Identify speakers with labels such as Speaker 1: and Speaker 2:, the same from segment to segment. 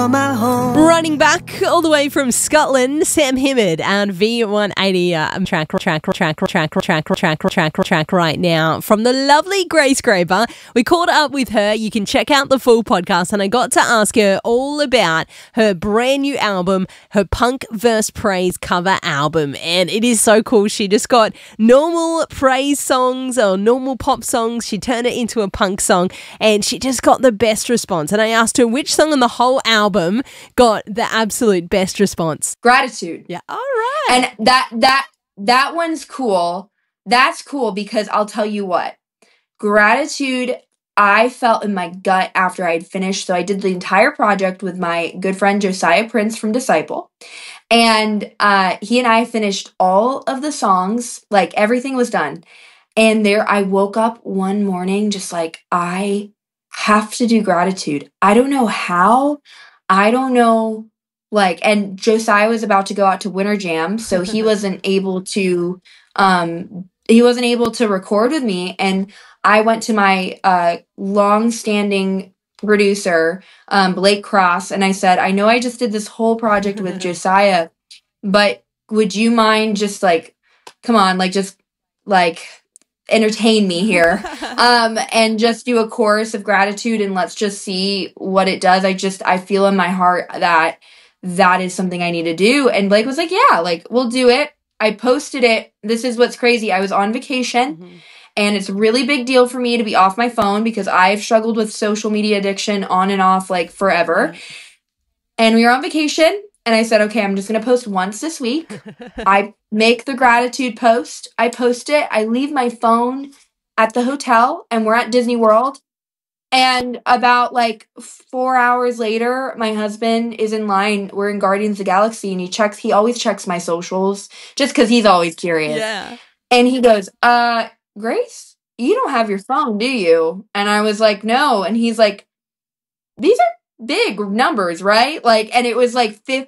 Speaker 1: Running back all the way from Scotland, Sam Himmerd and V180 track right now from the lovely Grace Graber. We caught up with her. You can check out the full podcast, and I got to ask her all about her brand new album, her Punk vs. Praise cover album, and it is so cool. She just got normal praise songs or normal pop songs. She turned it into a punk song, and she just got the best response. And I asked her which song on the whole album got the absolute best response.
Speaker 2: Gratitude.
Speaker 1: Yeah. All right.
Speaker 2: And that one's cool. That's cool because I'll tell you what. Gratitude, I felt in my gut after I had finished. So I did the entire project with my good friend Josiah Prince from Disciple. And he and I finished all of the songs. Like, everything was done. And there I woke up one morning just like, I have to do Gratitude. I don't know how. I don't know, and Josiah was about to go out to Winter Jam, so he wasn't able to record with me, and I went to my long-standing producer, Blake Cross, and I said, I know I just did this whole project with Josiah, but would you mind just, come on, entertain me here, and just do a chorus of Gratitude, and let's just see what it does. I feel in my heart that is something I need to do. And Blake was like, yeah, we'll do it. I posted it. This is what's crazy. I was on vacation, and it's a really big deal for me to be off my phone because I've struggled with social media addiction on and off forever. And we were on vacation. And I said, okay, I'm just going to post once this week. I make the Gratitude post. I post it. I leave my phone at the hotel, and we're at Disney World. And about 4 hours later, my husband is in line. We're in Guardians of the Galaxy, and he always checks my socials just because he's always curious.
Speaker 1: Yeah.
Speaker 2: And he goes, Grace, you don't have your phone, do you? And I was like, no. And he's like, these are big numbers, right? And it was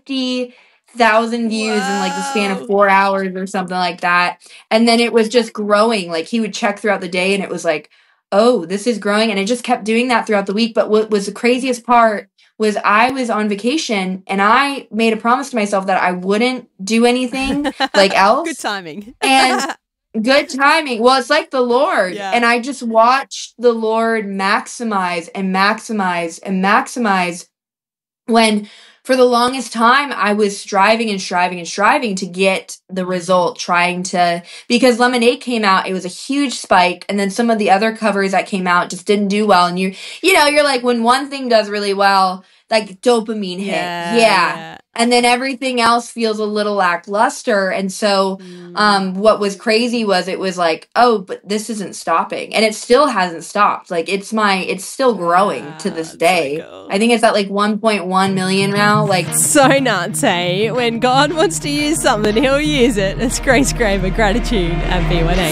Speaker 2: 50,000 views in the span of 4 hours or something like that. And then it was just growing. He would check throughout the day, and it was oh, this is growing. And it just kept doing that throughout the week. But what was the craziest part was I was on vacation, and I made a promise to myself that I wouldn't do anything else.
Speaker 1: Good timing.
Speaker 2: And good timing. Well, it's like the Lord. Yeah. And I just watched the Lord maximize and maximize and maximize when for the longest time I was striving and striving and striving to get the result, because Lemonade came out, it was a huge spike, and then some of the other covers that came out just didn't do well. And you're when one thing does really well, dopamine hit. Yeah. And then everything else feels a little lackluster. And so what was crazy was it was oh, but this isn't stopping. And it still hasn't stopped. It's still growing to this day. So cool. I think it's at 1.1 million now.
Speaker 1: So nuts, hey? When God wants to use something, he'll use it. It's Grace Graber, Gratitude at V180.